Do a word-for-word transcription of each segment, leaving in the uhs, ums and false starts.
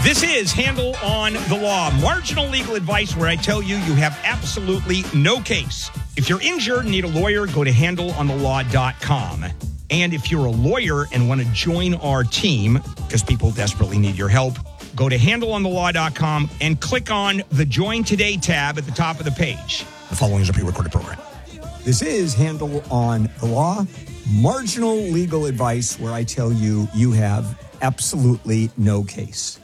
This is Handle on the Law, marginal legal advice where I tell you you have absolutely no case. If you're injured and need a lawyer, go to handle on the law dot com. And if you're a lawyer and want to join our team, because people desperately need your help, go to handle on the law dot com and click on the Join Today tab at the top of the page. The following is a pre-recorded program. This is Handle on the Law, marginal legal advice where I tell you you have absolutely no case.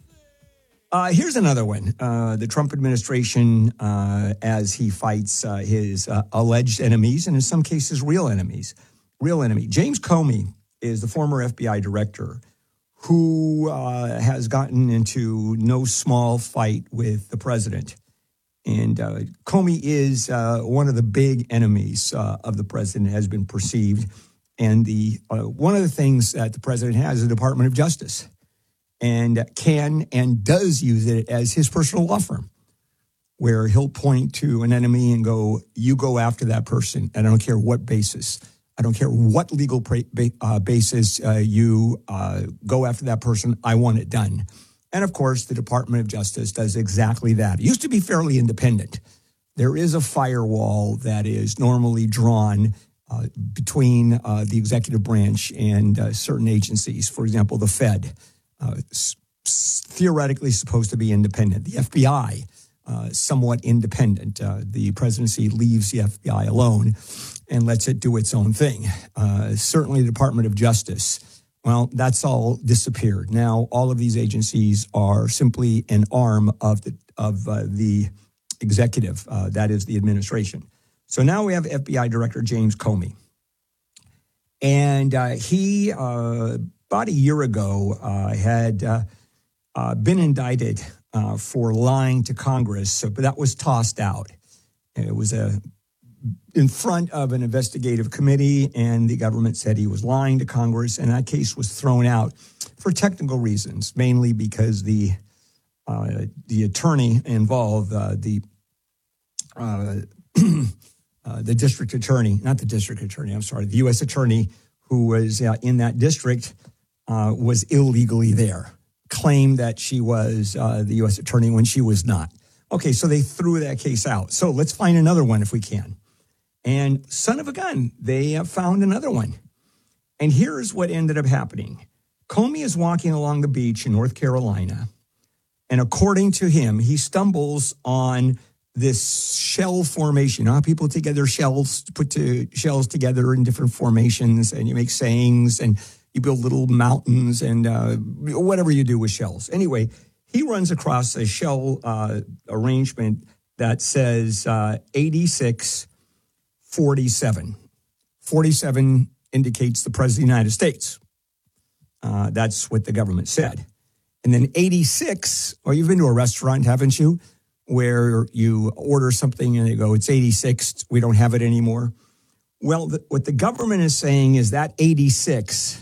Uh, here's another one. Uh, the Trump administration, uh, as he fights uh, his uh, alleged enemies, and in some cases, real enemies. Real enemy. James Comey is the former F B I director who uh, has gotten into no small fight with the president. And uh, Comey is uh, one of the big enemies uh, of the president, has been perceived. And the uh, one of the things that the president has is the Department of Justice, and can and does use it as his personal law firm, where he'll point to an enemy and go, you go after that person, and I don't care what basis. I don't care what legal uh, basis uh, you uh, go after that person. I want it done. And, of course, the Department of Justice does exactly that. It used to be fairly independent. There is a firewall that is normally drawn uh, between uh, the executive branch and uh, certain agencies. For example, the Fed. Uh, theoretically supposed to be independent. The F B I, uh, somewhat independent. Uh, the presidency leaves the F B I alone and lets it do its own thing. Uh, certainly the Department of Justice, well, that's all disappeared. Now all of these agencies are simply an arm of the of uh, the executive, uh, that is the administration. So now we have F B I Director James Comey. And uh, he... Uh, About a year ago, uh, had uh, uh, been indicted uh, for lying to Congress, so, but that was tossed out. It was a, in front of an investigative committee, and the government said he was lying to Congress, and that case was thrown out for technical reasons, mainly because the uh, the attorney involved, uh, the uh, uh, the district attorney, not the district attorney, I'm sorry, the U S attorney who was uh, in that district, Uh, was illegally there, claimed that she was uh, the U S attorney when she was not. Okay, so they threw that case out. So let's find another one if we can. And son of a gun, they uh, found another one. And here's what ended up happening. Comey is walking along the beach in North Carolina, and according to him, he stumbles on this shell formation. You know how people together shells, put to, shells together in different formations, and you make sayings, and you build little mountains and uh, whatever you do with shells. Anyway, he runs across a shell uh, arrangement that says uh, eighty-six forty-seven. forty-seven indicates the President of the United States. Uh, that's what the government said. And then eighty-six, well, you've been to a restaurant, haven't you, where you order something and they go, it's eighty-six, we don't have it anymore. Well, the, what the government is saying is that eighty-six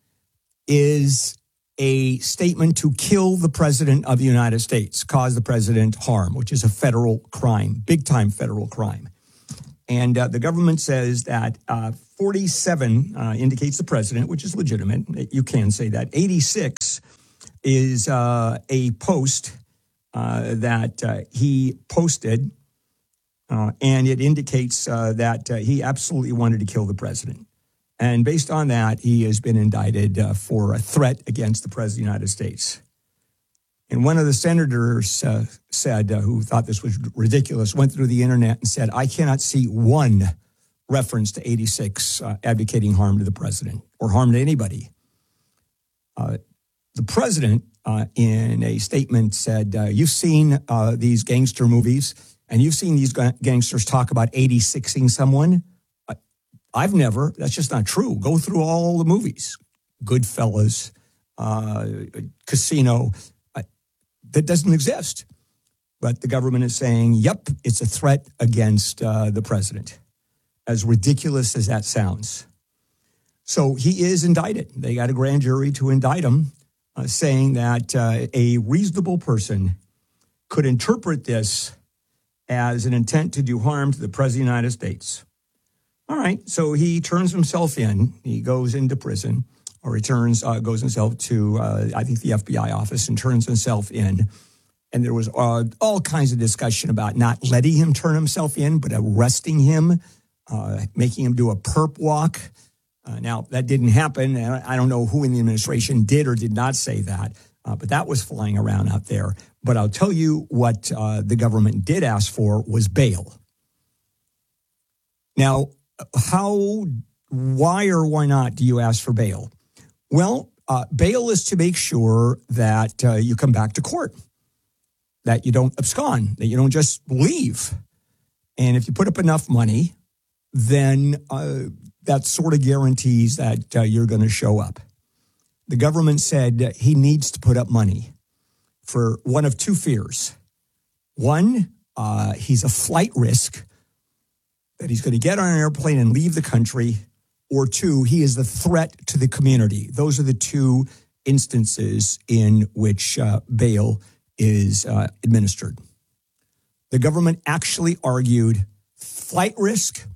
is a statement to kill the president of the United States, cause the president harm, which is a federal crime, big-time federal crime. And uh, the government says that uh, forty-seven uh, indicates the president, which is legitimate. You can say that. eighty-six is uh, a post uh, that uh, he posted, uh, and it indicates uh, that uh, he absolutely wanted to kill the president. And based on that, he has been indicted uh, for a threat against the President of the United States. And one of the senators uh, said, uh, who thought this was ridiculous, went through the internet and said, I cannot see one reference to eighty-six uh, advocating harm to the president or harm to anybody. Uh, the president, uh, in a statement, said, uh, you've seen uh, these gangster movies, and you've seen these gangsters talk about eighty-sixing someone. I've never. That's just not true. Go through all the movies. Goodfellas, uh, Casino. Uh, that doesn't exist. But the government is saying, yep, it's a threat against uh, the president. As ridiculous as that sounds. So he is indicted. They got a grand jury to indict him, uh, saying that uh, a reasonable person could interpret this as an intent to do harm to the President of the United States. All right, so he turns himself in. He goes into prison or he turns, uh, goes himself to, uh, I think, the F B I office and turns himself in. And there was uh, all kinds of discussion about not letting him turn himself in, but arresting him, uh, making him do a perp walk. Uh, now, that didn't happen. And I don't know who in the administration did or did not say that, uh, but that was flying around out there. But I'll tell you what uh, the government did ask for was bail. Now, how, why or why not do you ask for bail? Well, uh, bail is to make sure that uh, you come back to court, that you don't abscond, that you don't just leave. And if you put up enough money, then uh, that sort of guarantees that uh, you're going to show up. The government said he needs to put up money for one of two fears. One, uh, he's a flight risk, that he's going to get on an airplane and leave the country, or two, he is the threat to the community. Those are the two instances in which uh, bail is uh, administered. The government actually argued flight risk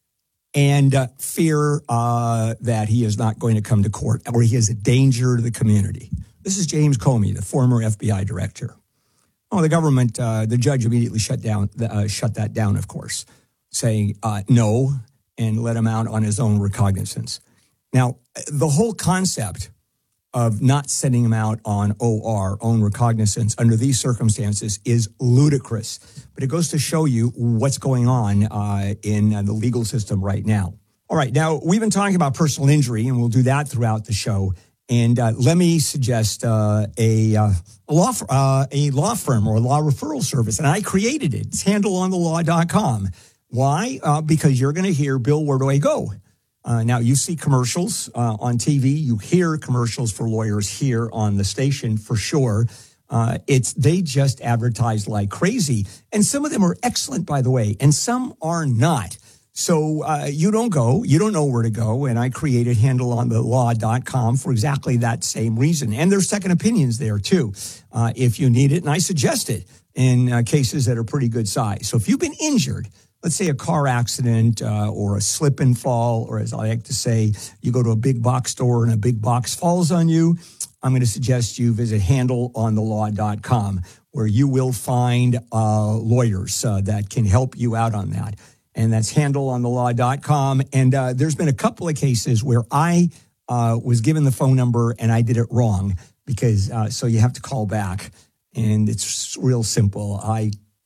and uh, fear uh, that he is not going to come to court or he is a danger to the community. This is James Comey, the former F B I director. Oh, the government, uh, the judge immediately shut down, uh, shut that down, of course, saying uh, no and let him out on his own recognizance. Now, the whole concept of not sending him out on O R, own recognizance, under these circumstances is ludicrous. But it goes to show you what's going on uh, in uh, the legal system right now. All right, now, we've been talking about personal injury, and we'll do that throughout the show. And uh, let me suggest uh, a, uh, a, law, uh, a law firm or a law referral service, and I created it. It's handle on the law dot com. Why? Uh, because you're going to hear, Bill, where do I go? Uh, now, you see commercials uh, on T V. You hear commercials for lawyers here on the station for sure. Uh, it's they just advertise like crazy. And some of them are excellent, by the way, and some are not. So uh, you don't go. You don't know where to go. And I created handle on the law dot com for exactly that same reason. And there's second opinions there, too, uh, if you need it. And I suggest it in uh, cases that are pretty good size. So if you've been injured, let's say a car accident uh, or a slip and fall, or as I like to say, you go to a big box store and a big box falls on you, I'm going to suggest you visit handle on the law dot com, where you will find uh, lawyers uh, that can help you out on that. And that's handle on the law dot com. And uh, there's been a couple of cases where I uh, was given the phone number and I did it wrong, because uh, so you have to call back. And it's real simple. I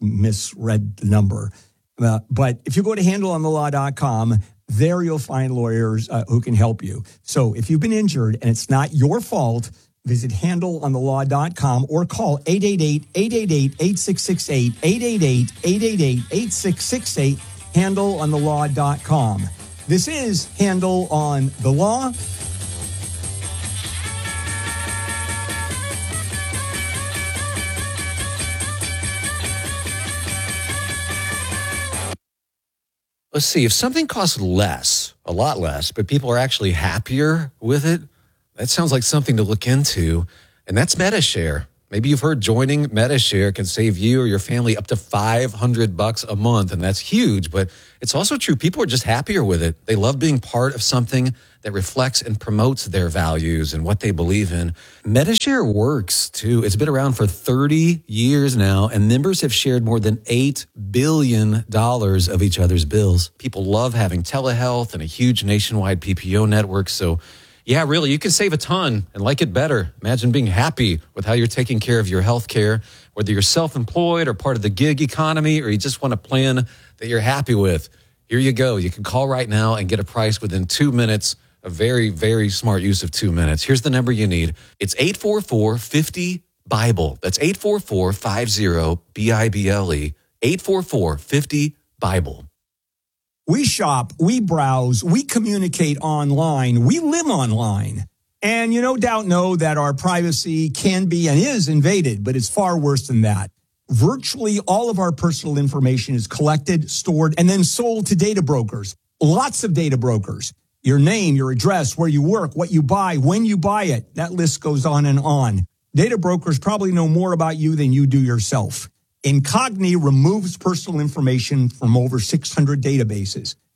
misread the number. Uh, but if you go to handle on the law dot com, there you'll find lawyers uh, who can help you. So if you've been injured and it's not your fault, visit handle on the law dot com or call eight eight eight, eight eight eight, eight six six eight, eight eight eight, eight eight eight, eight six six eight, handle on the law dot com. This is Handle on the Law. Let's see, if something costs less, a lot less, but people are actually happier with it, that sounds like something to look into, and that's MediShare. Maybe you've heard joining MediShare can save you or your family up to five hundred bucks a month, and that's huge, but it's also true. People are just happier with it. They love being part of something that reflects and promotes their values and what they believe in. MediShare works, too. It's been around for thirty years now, and members have shared more than eight billion dollars of each other's bills. People love having telehealth and a huge nationwide P P O network, so yeah, really, you can save a ton and like it better. Imagine being happy with how you're taking care of your health care, whether you're self-employed or part of the gig economy, or you just want a plan that you're happy with. Here you go. You can call right now and get a price within two minutes. A very, very smart use of two minutes. Here's the number you need. It's eight four four, five zero, BIBLE. That's eight four four, five zero, B I B L E. eight four four, five zero, BIBLE. We shop, we browse, we communicate online, we live online. And you no doubt know that our privacy can be and is invaded, but it's far worse than that. Virtually all of our personal information is collected, stored, and then sold to data brokers. Lots of data brokers. Your name, your address, where you work, what you buy, when you buy it. That list goes on and on. Data brokers probably know more about you than you do yourself. Incogni removes personal information from over six hundred databases.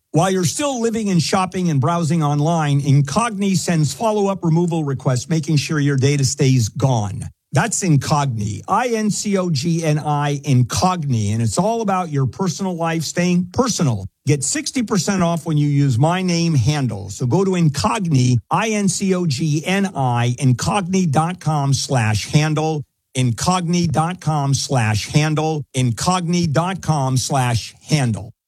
While you're still living and shopping and browsing online, Incogni sends follow-up removal requests, making sure your data stays gone. That's Incogni, I N C O G N I, Incogni, and it's all about your personal life staying personal. Get sixty percent off when you use my name handle. So go to Incogni, I N C O G N I, incogni.com slash handle, incogni.com slash handle, incogni.com slash handle.